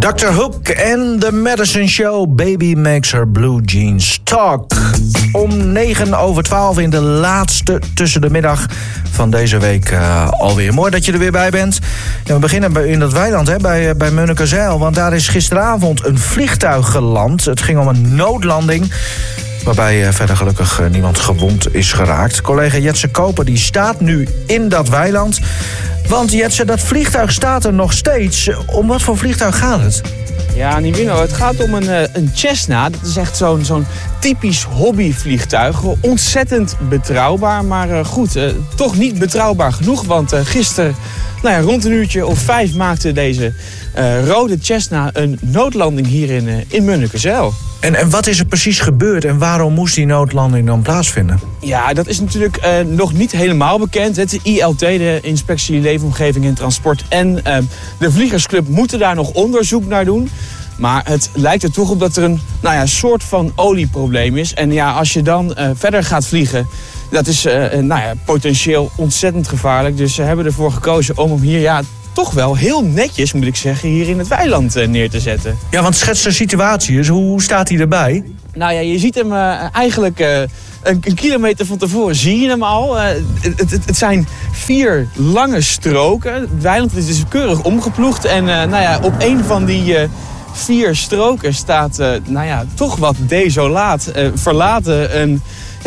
Dr. Hook en The Medicine Show, Baby Makes Her Blue Jeans Talk. Om 9:12 in de laatste tussen de middag van deze week alweer. Mooi dat je er weer bij bent. Ja, we beginnen in dat weiland, hè, bij Munnekezijl. Want daar is gisteravond een vliegtuig geland. Het ging om een noodlanding, waarbij verder gelukkig niemand gewond is geraakt. Collega Jetse Koper die staat nu in dat weiland. Want Jetse, dat vliegtuig staat er nog steeds. Om wat voor vliegtuig gaat het? Ja, Nivino, het gaat om een Cessna. Dat is echt zo'n typisch hobbyvliegtuig. Ontzettend betrouwbaar, maar goed, toch niet betrouwbaar genoeg. Want gisteren, rond een uurtje of 5 maakte deze rode Cessna een noodlanding hier in Munnekezijl. En wat is er precies gebeurd en waarom moest die noodlanding dan plaatsvinden? Ja, dat is natuurlijk nog niet helemaal bekend. Het ILT, de Inspectie Leefomgeving en Transport, en de Vliegersclub moeten daar nog onderzoek naar doen. Maar het lijkt er toch op dat er een soort van olieprobleem is. En ja, als je dan verder gaat vliegen, dat is potentieel ontzettend gevaarlijk. Dus ze hebben ervoor gekozen om hem hier toch wel heel netjes, moet ik zeggen, hier in het weiland neer te zetten. Ja, want schets de situatie eens. Hoe staat hij erbij? Nou ja, je ziet hem eigenlijk een kilometer van tevoren zie je hem al. Het zijn 4 lange stroken. Het weiland is dus keurig omgeploegd. En op een van die 4 stroken staat toch wat desolaat, verlaten een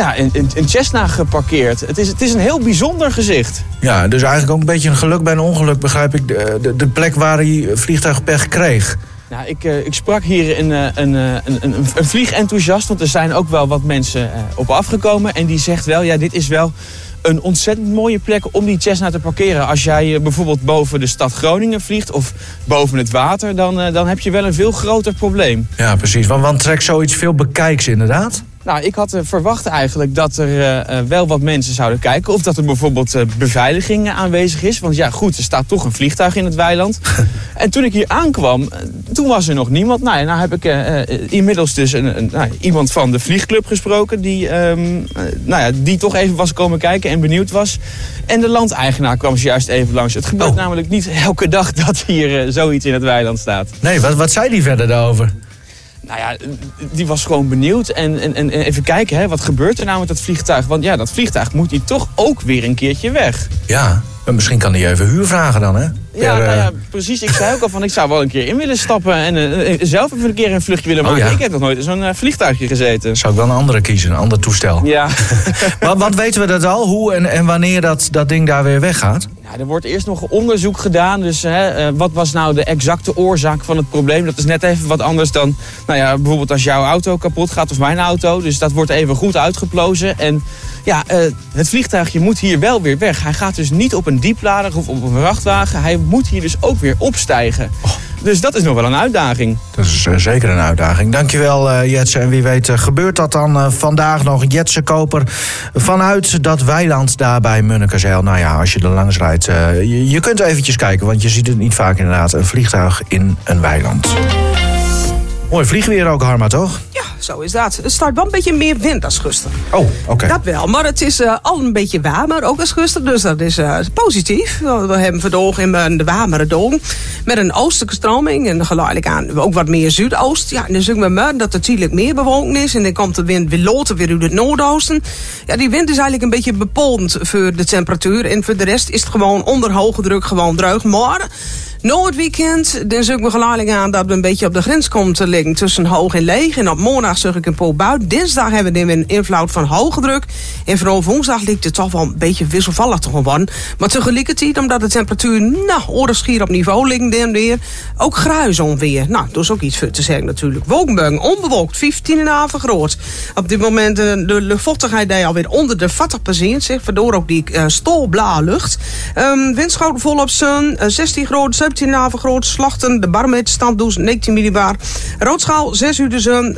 Cessna geparkeerd. Het is een heel bijzonder gezicht. Ja, dus eigenlijk ook een beetje een geluk bij een ongeluk, begrijp ik. De plek waar hij vliegtuigpech kreeg. Nou, ik sprak hier een vliegenthousiast, want er zijn ook wel wat mensen op afgekomen. En die zegt wel, dit is wel een ontzettend mooie plek om die Cessna te parkeren. Als jij bijvoorbeeld boven de stad Groningen vliegt of boven het water, dan heb je wel een veel groter probleem. Ja, precies. Want trekt zoiets veel bekijks inderdaad? Nou, ik had verwacht eigenlijk dat er wel wat mensen zouden kijken. Of dat er bijvoorbeeld beveiliging aanwezig is. Want ja, goed, er staat toch een vliegtuig in het weiland. En toen ik hier aankwam, toen was er nog niemand. Nou heb ik inmiddels dus iemand van de vliegclub gesproken. Die toch even was komen kijken en benieuwd was. En de landeigenaar kwam juist even langs. Het gebeurt namelijk niet elke dag dat hier zoiets in het weiland staat. Nee, wat zei die verder daarover? Nou ja, die was gewoon benieuwd en even kijken, wat gebeurt er nou met dat vliegtuig? Want ja, dat vliegtuig moet hier toch ook weer een keertje weg. Ja, maar misschien kan hij even huur vragen dan, hè? Ja, precies. Ik zei ook al van, ik zou wel een keer in willen stappen en zelf even een keer een vluchtje willen maken. Ja. Ik heb nog nooit in zo'n vliegtuigje gezeten. Zou ik wel een andere kiezen, een ander toestel. Ja. Wat weten we dat al? Hoe en wanneer dat ding daar weer weggaat? Ja, er wordt eerst nog onderzoek gedaan. Dus wat was nou de exacte oorzaak van het probleem? Dat is net even wat anders dan bijvoorbeeld als jouw auto kapot gaat of mijn auto. Dus dat wordt even goed uitgeplozen. En ja, het vliegtuigje moet hier wel weer weg. Hij gaat dus niet op een dieplader of op een vrachtwagen. Hij moet hier dus ook weer opstijgen. Dus dat is nog wel een uitdaging. Dat is zeker een uitdaging. Dankjewel, Jetse. En wie weet gebeurt dat dan vandaag nog. Jetse Koper vanuit dat weiland daar bij Munnekezijl. Nou ja, als je er langs rijdt, je kunt eventjes kijken, want je ziet het niet vaak inderdaad. Een vliegtuig in een weiland. Mooi vliegweer ook, Harma, toch? Ja, zo is dat. Het staat wel een beetje meer wind als gisteren. Oh, oké. Dat wel, maar het is al een beetje warmer, ook als gisteren. Dus dat is positief. We hebben vandaag in de warmere dag met een oostelijke stroming. En geleidelijk aan ook wat meer zuidoost. Ja, en dan zien we maar dat er tijdelijk meer bewolking is. En dan komt de wind weer later weer uit het noordoosten. Ja, die wind is eigenlijk een beetje bepalend voor de temperatuur. En voor de rest is het gewoon onder hoge druk gewoon droog. Maar na het weekend, dan zoeken we geleidelijk aan dat we een beetje op de grens komen te liggen tussen hoog en leeg. En op maandag zag ik een pool buiten. Dinsdag hebben we een invloed van hoge druk. En vooral woensdag lijkt het toch wel een beetje wisselvallig te geworden. Maar tegelijkertijd, omdat de temperatuur oorlogschier op niveau liggen en weer, ook gruis onweer. Nou, dat is ook iets voor te zeggen natuurlijk. Wolkenbuien, onbewolkt, 15,5 graden. Op dit moment de luchtvochtigheid die alweer onder de 40% zit, waardoor ook die stolblauwe lucht. Windschoten volop zon, 16 graden, 17,5 graden, Slachten, de barometer stand dus 19 millibar. Roodschaal, 6 uur de zon,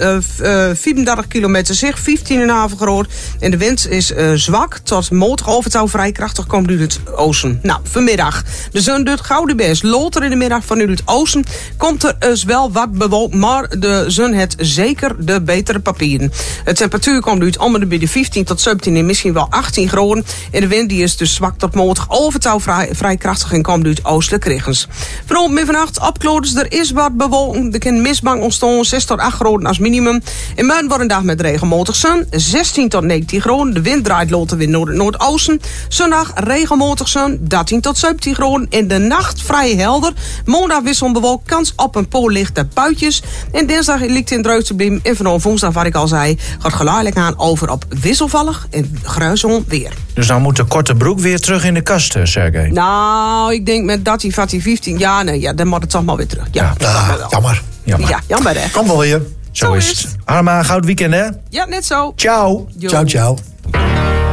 34 kilometer zicht, 15,5 graden. En de wind is zwak tot matig overtouw vrij krachtig, komt uit het oosten. Nou, vanmiddag, de zon doet gouden best. Later in de middag vanuit het oosten komt er dus wel wat bewolkt, maar de zon heeft zeker de betere papieren. De temperatuur komt uit om de 15 tot 17 en misschien wel 18 graden. En de wind die is dus zwak tot matig overtouw vrij krachtig en komt uit oostelijke richtings. Vanavond en vannacht opkloders, er is wat bewolking. Er kan mistbank ontstaan, 6 tot 8 graden als minimum. In morgen wordt een dag met regenmatig zon, 16 tot 19 graden. De wind draait loten weer noordoosten. Zondag regenmatig zon, 13 tot 17 graden. In de nacht vrij helder. Maandag wisselend bewolkt, kans op een paar lichte buitjes. En dinsdag ligt in het blijven. En vanaf woensdag, wat ik al zei, gaat geleidelijk aan over op wisselvallig en gruizon weer. Dus dan moet de korte broek weer terug in de kast, Sergej. Nou, ik denk met 13, 14, 15 jaar, nee, ja, dan moet het toch maar weer terug. Ja, Jammer. Ja, jammer hè. Kan wel weer. Zo is het. Arma, goud weekend hè? Ja, net zo. Ciao. Jo. Ciao, ciao.